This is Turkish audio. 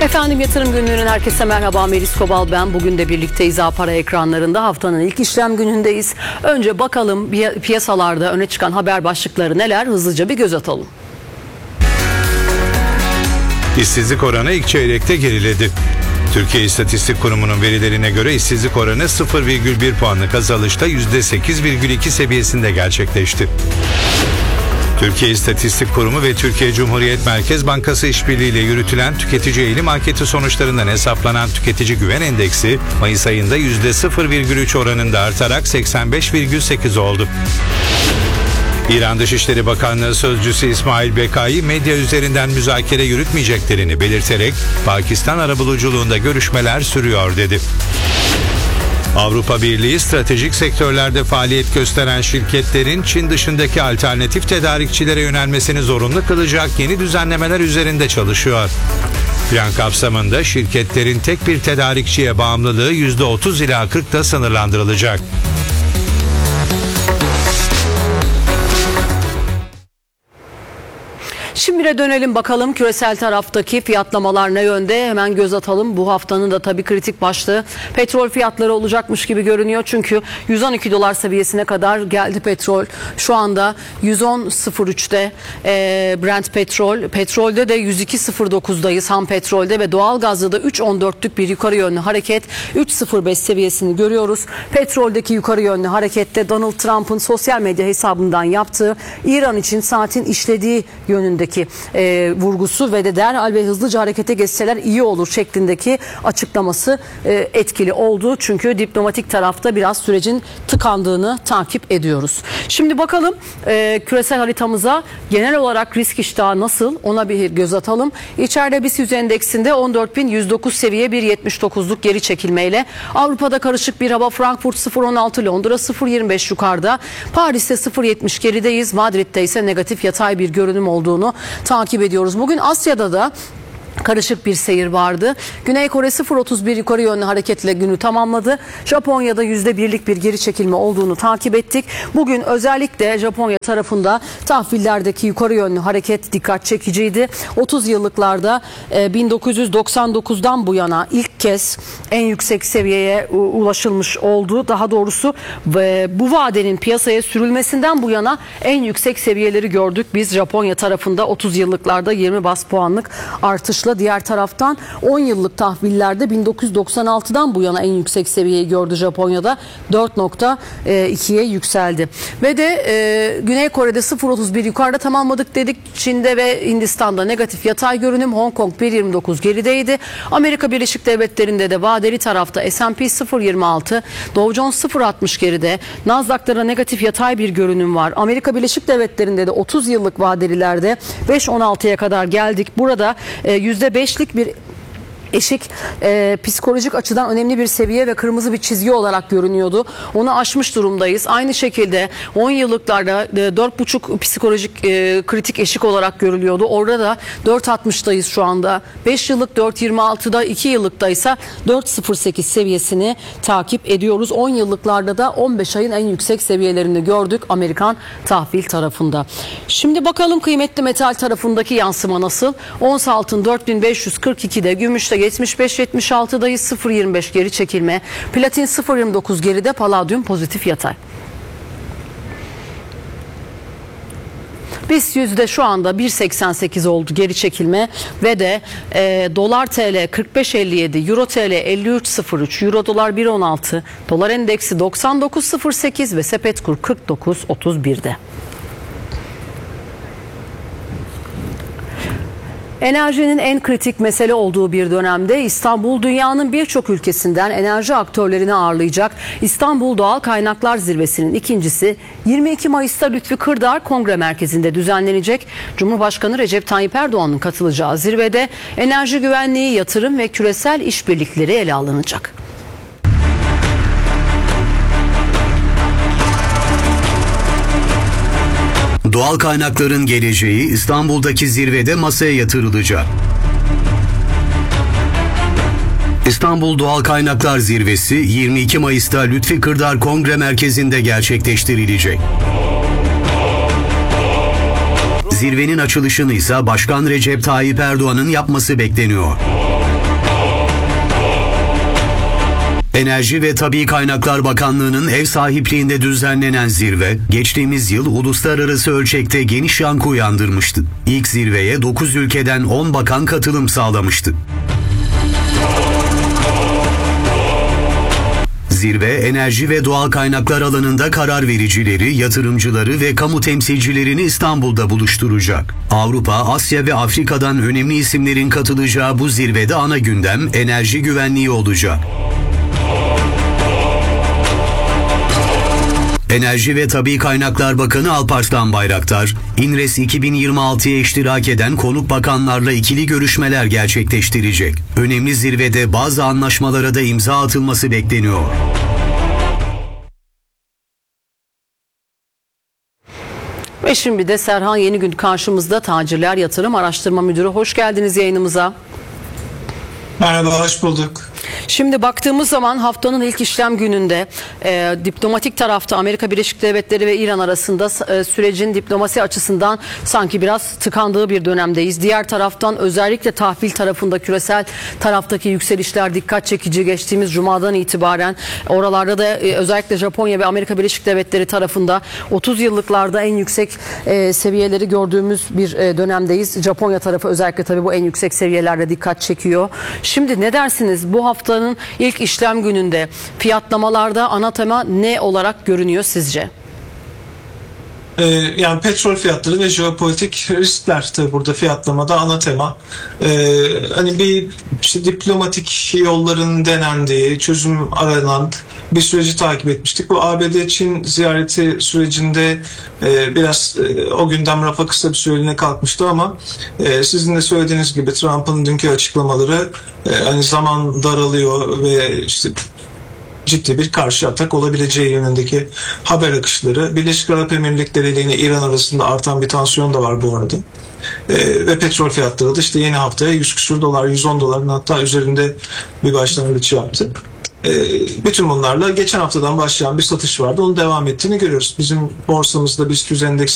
Efendim Yatırım Günlüğü'nün herkese merhaba. Melis Kobal ben. Bugün de birlikteyiz A-Para ekranlarında. Haftanın ilk işlem günündeyiz. Önce bakalım piyasalarda öne çıkan haber başlıkları neler? Hızlıca bir göz atalım. İşsizlik oranı ilk çeyrekte geriledi. Türkiye İstatistik Kurumu'nun verilerine göre işsizlik oranı 0,1 puanlık azalışta %8,2 seviyesinde gerçekleşti. Türkiye İstatistik Kurumu ve Türkiye Cumhuriyet Merkez Bankası işbirliğiyle yürütülen tüketici eğilim anketi sonuçlarından hesaplanan tüketici güven endeksi Mayıs ayında %0,3 oranında artarak 85,8 oldu. İran Dışişleri Bakanlığı Sözcüsü İsmail Bekai medya üzerinden müzakere yürütmeyeceklerini belirterek Pakistan arabuluculuğunda görüşmeler sürüyor dedi. Avrupa Birliği stratejik sektörlerde faaliyet gösteren şirketlerin Çin dışındaki alternatif tedarikçilere yönelmesini zorunlu kılacak yeni düzenlemeler üzerinde çalışıyor. Plan kapsamında şirketlerin tek bir tedarikçiye bağımlılığı %30 ila 40'ta sınırlandırılacak. Şimdi dönelim bakalım küresel taraftaki fiyatlamalar ne yönde, hemen göz atalım. Bu haftanın da tabii kritik başlığı petrol fiyatları olacakmış gibi görünüyor. Çünkü 112 dolar seviyesine kadar geldi petrol. Şu anda 110.03'te Brent petrol. Petrolde de 102.09'dayız ham petrolde ve doğalgazda da 3.14'lük bir yukarı yönlü hareket. 3.05 seviyesini görüyoruz. Petroldeki yukarı yönlü harekette Donald Trump'ın sosyal medya hesabından yaptığı İran için saatin işlediği yönündeki vurgusu ve de derhal ve hızlıca harekete geçseler iyi olur şeklindeki açıklaması etkili oldu. Çünkü diplomatik tarafta biraz sürecin tıkandığını takip ediyoruz. Şimdi bakalım küresel haritamıza genel olarak risk iştahı nasıl, ona bir göz atalım. İçeride BIST 100 endeksinde 14.109 seviye 1.79'luk geri çekilmeyle. Avrupa'da karışık bir hava. Frankfurt 0.16, Londra 0.25 yukarıda. Paris'te 0.70 gerideyiz. Madrid'de ise negatif yatay bir görünüm olduğunu takip ediyoruz. Bugün Asya'da da karışık bir seyir vardı. Güney Kore 0.31 yukarı yönlü hareketle günü tamamladı. Japonya'da %1'lik bir geri çekilme olduğunu takip ettik. Bugün özellikle Japonya tarafında tahvillerdeki yukarı yönlü hareket dikkat çekiciydi. 30 yıllıklarda 1999'dan bu yana ilk kez en yüksek seviyeye ulaşılmış oldu. Daha doğrusu bu vadenin piyasaya sürülmesinden bu yana en yüksek seviyeleri gördük. Biz Japonya tarafında 30 yıllıklarda 20 bas puanlık artışla. Diğer taraftan 10 yıllık tahvillerde 1996'dan bu yana en yüksek seviyeyi gördü Japonya'da. 4.2'ye yükseldi. Ve de Güney Kore'de 0.31 yukarıda tamamladık dedik. Çin'de ve Hindistan'da negatif yatay görünüm. Hong Kong 1.29 gerideydi. Amerika Birleşik Devletleri'nde de vadeli tarafta S&P 0.26, Dow Jones 0.60 geride. Nasdaq'ta da negatif yatay bir görünüm var. Amerika Birleşik Devletleri'nde de 30 yıllık vadelilerde 5.16'ya kadar geldik. Burada %5'lik bir eşik psikolojik açıdan önemli bir seviye ve kırmızı bir çizgi olarak görünüyordu. Onu aşmış durumdayız. Aynı şekilde 10 yıllıklarda 4.5 psikolojik kritik eşik olarak görülüyordu. Orada da 4.60'dayız şu anda. 5 yıllık 4.26'da, 2 yıllıkta ise 4.08 seviyesini takip ediyoruz. 10 yıllıklarda da 15 ayın en yüksek seviyelerini gördük Amerikan tahvil tarafında. Şimdi bakalım kıymetli metal tarafındaki yansıma nasıl? Ons altın 4542'de, gümüşte 75-76'dayız, 0.25 geri çekilme. Platin 0.29 geride, paladyum pozitif yatay. BIST 100'de şu anda 1.88 oldu geri çekilme ve de dolar TL 45.57, euro TL 53.03, euro dolar 1.16, dolar endeksi 99.08 ve sepet kur 49.31'de. Enerjinin en kritik mesele olduğu bir dönemde İstanbul dünyanın birçok ülkesinden enerji aktörlerini ağırlayacak İstanbul Doğal Kaynaklar Zirvesi'nin ikincisi 22 Mayıs'ta Lütfi Kırdar Kongre Merkezi'nde düzenlenecek. Cumhurbaşkanı Recep Tayyip Erdoğan'ın katılacağı zirvede enerji güvenliği, yatırım ve küresel işbirlikleri ele alınacak. Doğal kaynakların geleceği İstanbul'daki zirvede masaya yatırılacak. İstanbul Doğal Kaynaklar Zirvesi 22 Mayıs'ta Lütfi Kırdar Kongre Merkezi'nde gerçekleştirilecek. Zirvenin açılışını ise Başkan Recep Tayyip Erdoğan'ın yapması bekleniyor. Enerji ve Tabii Kaynaklar Bakanlığı'nın ev sahipliğinde düzenlenen zirve, geçtiğimiz yıl uluslararası ölçekte geniş yankı uyandırmıştı. İlk zirveye 9 ülkeden 10 bakan katılım sağlamıştı. Zirve, enerji ve doğal kaynaklar alanında karar vericileri, yatırımcıları ve kamu temsilcilerini İstanbul'da buluşturacak. Avrupa, Asya ve Afrika'dan önemli isimlerin katılacağı bu zirvede ana gündem enerji güvenliği olacak. Enerji ve Tabii Kaynaklar Bakanı Alparslan Bayraktar, İNRES 2026'ya iştirak eden konuk bakanlarla ikili görüşmeler gerçekleştirecek. Önemli zirvede bazı anlaşmalara da imza atılması bekleniyor. Ve şimdi de Serhan Yenigün karşımızda, Tacirler Yatırım Araştırma Müdürü. Hoş geldiniz yayınımıza. Merhaba, hoş bulduk. Şimdi baktığımız zaman haftanın ilk işlem gününde diplomatik tarafta Amerika Birleşik Devletleri ve İran arasında sürecin diplomasi açısından sanki biraz tıkandığı bir dönemdeyiz. Diğer taraftan özellikle tahvil tarafında, küresel taraftaki yükselişler dikkat çekici. Geçtiğimiz Cuma'dan itibaren oralarda da özellikle Japonya ve Amerika Birleşik Devletleri tarafında 30 yıllıklarda en yüksek seviyeleri gördüğümüz bir dönemdeyiz. Japonya tarafı özellikle tabii bu en yüksek seviyelerde dikkat çekiyor. Şimdi ne dersiniz? Bu haftanın ilk işlem gününde fiyatlamalarda ana tema ne olarak görünüyor sizce? Yani petrol fiyatları ve jeopolitik riskler tabii burada fiyatlamada ana tema. Hani bir işte diplomatik yolların denendiği, çözüm aranan bir süreci takip etmiştik. Bu ABD-Çin ziyareti sürecinde biraz o gündem rafa kısa bir süreliğine kalkmıştı ama sizin de söylediğiniz gibi Trump'ın dünkü açıklamaları hani zaman daralıyor ve işte ciddi bir karşı atak olabileceği yönündeki haber akışları. Birleşik Arap Emirlikleri ile yine İran arasında artan bir tansiyon da var bu arada. Ve petrol fiyatları da işte yeni haftaya 100 küsur dolar, 110 doların hatta üzerinde bir başlangıç yaptı. Bütün bunlarla geçen haftadan başlayan bir satış vardı. Onun devam ettiğini görüyoruz. Bizim borsamızda BIST 100 endeks